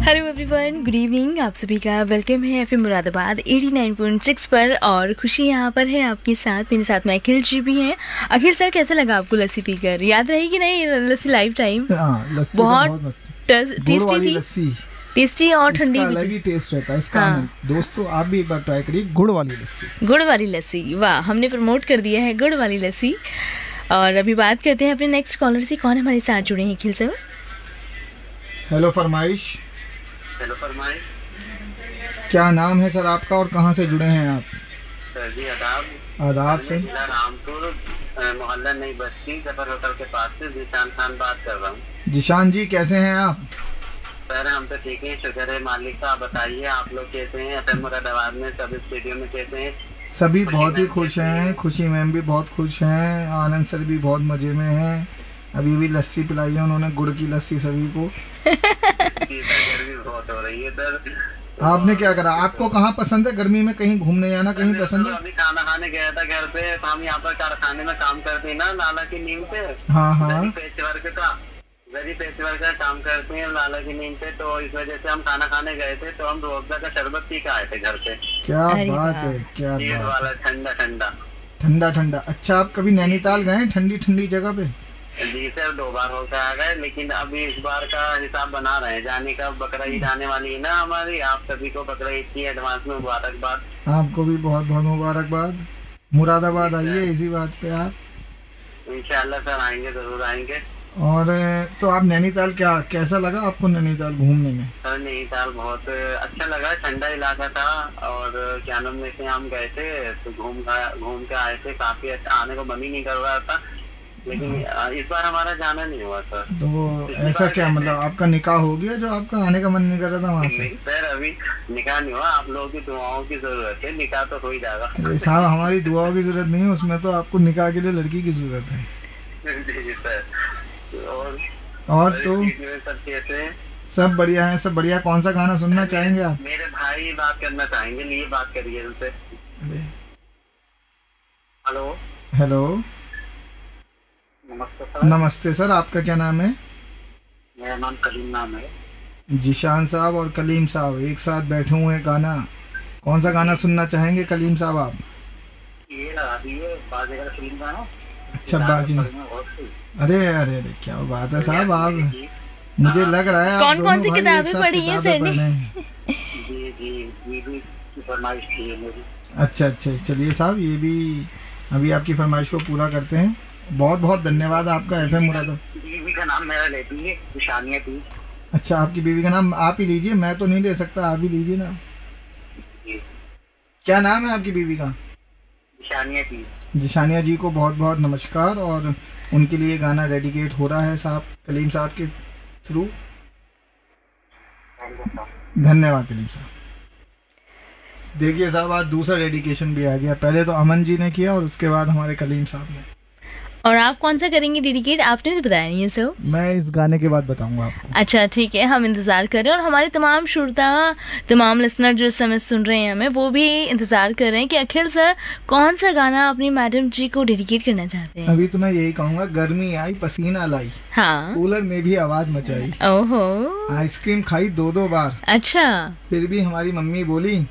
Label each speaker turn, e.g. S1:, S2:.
S1: Hello everyone, good evening. आप सभी का वेलकम है एफएम मुरादाबाद 89.6 पर। और खुशी यहाँ पर है आपके साथ, मेरे साथ में अखिल जी भी हैं। अखिल सर, कैसा लगा आपको लस्सी पीकर? याद रही कि नहीं लस्सी लाइफ टाइम?
S2: लस्सी
S1: बहुत टेस्टी थी,
S2: लस्सी
S1: टेस्टी और ठंडी भी
S2: अलग ही टेस्ट रहता है इसका। दोस्तों आप भी एक बार ट्राई करिए गुड़ वाली लस्सी।
S1: गुड़ वाली लस्सी, वाह, हमने प्रमोट कर दिया है गुड़ वाली लस्सी। और अभी बात करते हैं अपने नेक्स्ट कॉलर से। कौन हमारे साथ जुड़े हैं अखिल सर?
S2: हेलो फरमाइश।
S3: हेलो फरमाइश।
S2: क्या नाम है सर आपका और कहाँ से जुड़े हैं आप?
S3: सर जी आदाब।
S2: आदाब से।
S3: जिला रामपुर, मोहल्ला नई बस्ती, जफर होटल के पास से जीशान खान बात कर रहा हूँ।
S2: जिशान जी कैसे हैं आप?
S3: सर हम तो ठीक है, शुक्र है मालिक का। आप बताइए आप लोग कैसे हैं? एफएम मुरादाबाद में सब स्टूडियो में कैसे हैं?
S2: सभी बहुत ही खुश हैं। खुशी मैम भी बहुत खुश हैं। आनंद सर भी बहुत मजे में हैं। अभी भी लस्सी पिलाई है उन्होंने, गुड़ की लस्सी सभी को।
S3: गर्मी बहुत हो रही है सर।
S2: आपने क्या करा? आपको कहाँ पसंद है गर्मी में कहीं घूमने जाना? कहीं पसंद है?
S3: अभी खाना खाने गया था घर पे, तो हम यहाँ पर कारखाने में काम करते हैं ना, लाला की नींद पे।
S2: हाँ
S3: वेरी पेशवर का काम करते हैं लाला की नींद पे, तो इस वजह से हम खाना खाने गए थे, तो हम रूअफ़ज़ा का शरबत पी के आए थे घर पे।
S2: क्या बात है, क्या बात
S3: वाला ठंडा ठंडा
S2: ठंडा ठंडा। अच्छा, आप कभी नैनीताल गए ठंडी ठंडी जगह पे?
S3: जी सर, 2 बार होकर आ गए, लेकिन अभी इस बार का हिसाब बना रहे हैं जाने का। बकरा ईद आने वाली है ना हमारी। आप सभी को बकरा ईद की एडवांस में मुबारकबाद।
S2: आपको भी बहुत बहुत मुबारकबाद। मुरादाबाद आइए इसी बात पे आप।
S3: इंशाल्लाह सर आएंगे, जरूर आएंगे।
S2: और तो आप नैनीताल कैसा लगा आपको नैनीताल घूमने में?
S3: सर नैनीताल बहुत अच्छा लगा, ठंडा इलाका था। और क्या नाम लेते हैं, हम गए थे तो घूम के आए थे। काफी अच्छा, आने को मन ही नहीं कर रहा था, लेकिन इस बार हमारा जाना नहीं हुआ सर।
S2: तो ऐसा क्या मतलब आपका निकाह हो गया जो आपका आने का मन नहीं कर रहा था वहाँ से?
S3: सर अभी निकाह नहीं हुआ, आप लोगों की दुआओं की जरूरत है, निकाह तो हो ही जाएगा।
S2: साहब हमारी दुआओं की जरूरत नहीं है, उसमें तो आपको निकाह के लिए लड़की की जरूरत है।
S3: जी सर।
S2: और तो
S3: सब कैसे हैं?
S2: सब बढ़िया है, सब बढ़िया। कौन सा गाना सुनना चाहेंगे आप?
S3: मेरे भाई बात करना चाहेंगे, लिए बात करिए उनसे। हेलो
S2: हेलो,
S3: नमस्ते सर।
S2: नमस्ते सर, आपका क्या नाम है?
S3: मेरा नाम कलीम नाम है।
S2: जिशान साहब और कलीम साहब एक साथ बैठे हुए हैं। गाना कौन सा गाना सुनना चाहेंगे कलीम साहब आप?
S3: ये लगा दिए बाजेगा फिल्म का ना।
S2: अच्छा बाजी। अरे अरे अरे, क्या बात है साहब, आप मुझे लग रहा है
S1: कौन कौन सी किताबें पढ़ी हैं सर ने?
S3: जी फरमाइश थी मेरी।
S2: अच्छा, चलिए साहब, ये भी अभी आपकी फरमाइश को पूरा करते हैं। बहुत बहुत धन्यवाद आपका एफएम मुरादाबाद।
S3: बीवी का नाम मेरा ले दीजिए, निशानिया थी।
S2: अच्छा, आपकी बीवी का नाम आप ही लीजिए, मैं तो नहीं ले सकता, आप ही लीजिए ना। क्या नाम है आपकी बीवी का?
S3: निशानिया थी।
S2: जिशानिया जी को बहुत बहुत नमस्कार। और उनके लिए गाना डेडिकेट हो रहा है साहब, कलीम साहब के थ्रू। धन्यवाद कलीम साहब। देखिए साहब, आज दूसरा डेडिकेशन भी आ गया। पहले तो अमन जी ने किया और उसके बाद हमारे कलीम साहब ने।
S1: और आप कौन सा करेंगे डेडिकेट? आपने तो बताया नहीं है सर।
S2: मैं इस गाने के बाद बताऊंगा आपको।
S1: अच्छा ठीक है, हम इंतजार कर रहे हैं। और हमारे तमाम श्रोता, तमाम लिसनर जो इस समय सुन रहे हैं हमें, वो भी इंतजार कर रहे हैं कि अखिल सर कौन सा गाना अपनी मैडम जी को डेडिकेट करना चाहते हैं।
S2: अभी तो मैं यही कहूंगा, गर्मी आई पसीना लाई,
S1: हाँ,
S2: कूलर ने भी आवाज मचाई,
S1: ओहो,
S2: आइसक्रीम खाई 2-2 बार,
S1: अच्छा,
S2: फिर भी हमारी मम्मी बोली